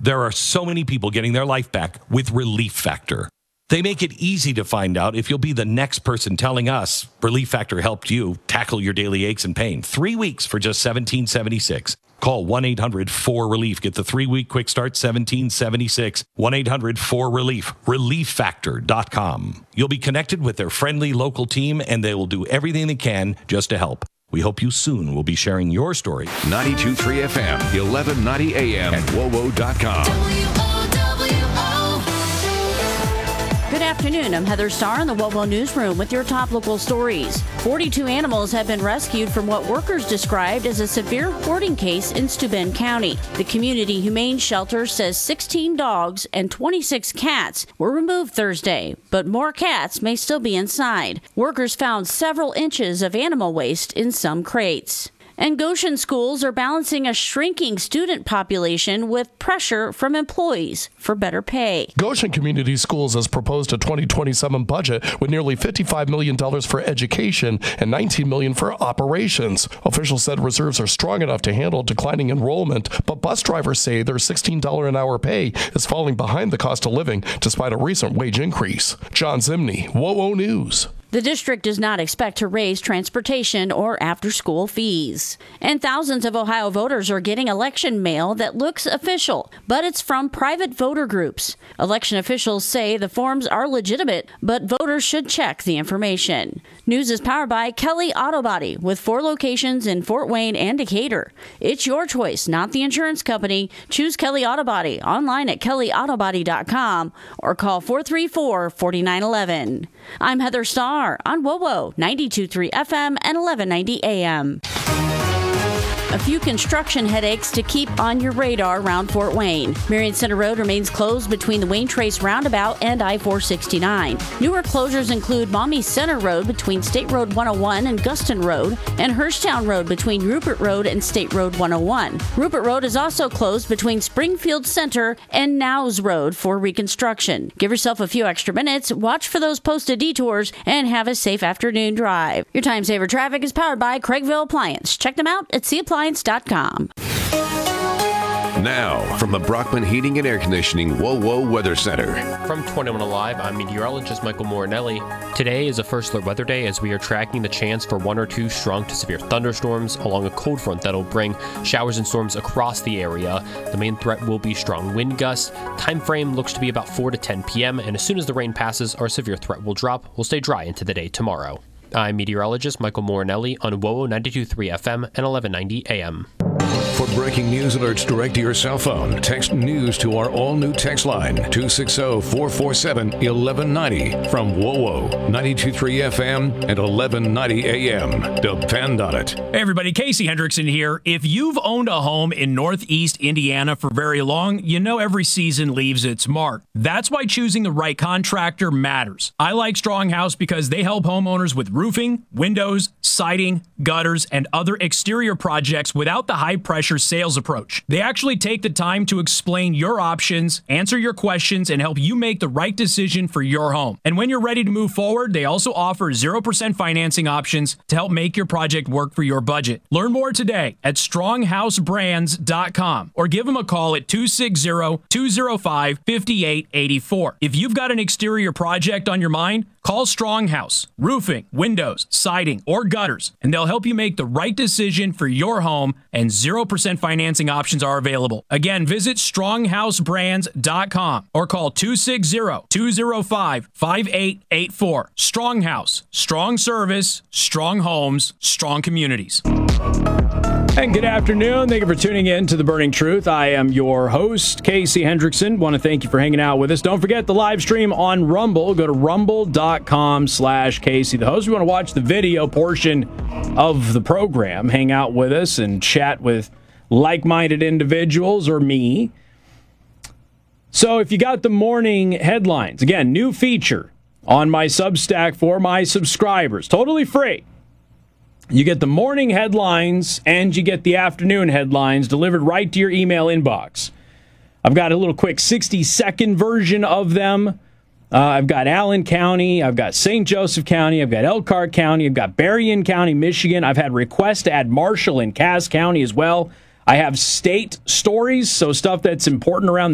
There are so many people getting their life back with Relief Factor. They make it easy to find out if you'll be the next person telling us Relief Factor helped you tackle your daily aches and pain. 3 weeks for just $17.76. Call 1-800-4RELIEF. Get the 3-week quick start, $17.76. 1-800-4RELIEF. ReliefFactor.com. You'll be connected with their friendly local team, and they will do everything they can just to help. We hope you soon will be sharing your story. 92.3 FM, 1190 AM, and WOWO.com. Good afternoon. I'm Heather Starr in the WOWO Newsroom with your top local stories. 42 animals have been rescued from what workers described as a severe hoarding case in Steuben County. The Community Humane Shelter says 16 dogs and 26 cats were removed Thursday, but more cats may still be inside. Workers found several inches of animal waste in some crates. And Goshen schools are balancing a shrinking student population with pressure from employees for better pay. Goshen Community Schools has proposed a 2027 budget with nearly $55 million for education and $19 million for operations. Officials said reserves are strong enough to handle declining enrollment, but bus drivers say their $16 an hour pay is falling behind the cost of living despite a recent wage increase. John Zimney, WOWO News. The district does not expect to raise transportation or after-school fees. And thousands of Ohio voters are getting election mail that looks official, but it's from private voter groups. Election officials say the forms are legitimate, but voters should check the information. News is powered by Kelly Auto Body, with 4 locations in Fort Wayne and Decatur. It's your choice, not the insurance company. Choose Kelly Auto Body online at kellyautobody.com or call 434-4911. I'm Heather Starr on WOWO 92.3 FM and 1190 AM. A few construction headaches to keep on your radar around Fort Wayne. Marion Center Road remains closed between the Wayne Trace Roundabout and I-469. Newer closures include Maumee Center Road between State Road 101 and Guston Road, and Hirschtown Road between Rupert Road and State Road 101. Rupert Road is also closed between Springfield Center and Nowes Road for reconstruction. Give yourself a few extra minutes, watch for those posted detours, and have a safe afternoon drive. Your Time Saver Traffic is powered by Craigville Appliance. Check them out at cappliance.com. Now, from the Brockman Heating and Air Conditioning WOWO Weather Center. From 21 Alive, I'm meteorologist Michael Morinelli. Today is a first alert weather day as we are tracking the chance for 1 or 2 strong to severe thunderstorms along a cold front that'll bring showers and storms across the area. The main threat will be strong wind gusts. Time frame looks to be about 4 to 10 p.m. and as soon as the rain passes, our severe threat will drop. We'll stay dry into the day tomorrow. I'm meteorologist Michael Morinelli on WOWO 92.3 FM and 1190 AM. For breaking news alerts direct to your cell phone, text news to our all-new text line, 260-447-1190 from WOWO 92.3 FM and 1190 AM. Depend on it. Hey everybody, Casey Hendrickson here. If you've owned a home in Northeast Indiana for very long, you know every season leaves its mark. That's why choosing the right contractor matters. I like Strong House because they help homeowners with roofing, windows, siding, gutters, and other exterior projects without the high-pressure sales approach. They actually take the time to explain your options, answer your questions, and help you make the right decision for your home. And when you're ready to move forward, they also offer 0% financing options to help make your project work for your budget. Learn more today at stronghhousebrands.com or give them a call at 260-205-5884. If you've got an exterior project on your mind, call Strong House, roofing, windows, siding, or gutters, and they'll help you make the right decision for your home, and 0% financing options are available. Again, visit stronghhousebrands.com or call 260-205-5884. Strong House, strong service, strong homes, strong communities. And good afternoon. Thank you for tuning in to The Burning Truth. I am your host, Casey Hendrickson. Want to thank you for hanging out with us. Don't forget the live stream on Rumble. Go to rumble.com/Casey the host. We want to watch the video portion of the program, hang out with us, and chat with like-minded individuals or me. So if you got the morning headlines, again, new feature on my Substack for my subscribers, totally free. You get the morning headlines and you get the afternoon headlines delivered right to your email inbox. I've got a little quick 60-second version of them. I've got Allen County, I've got St. Joseph County, I've got Elkhart County, I've got Berrien County, Michigan. I've had requests to add Marshall and Cass County as well. I have state stories, so stuff that's important around the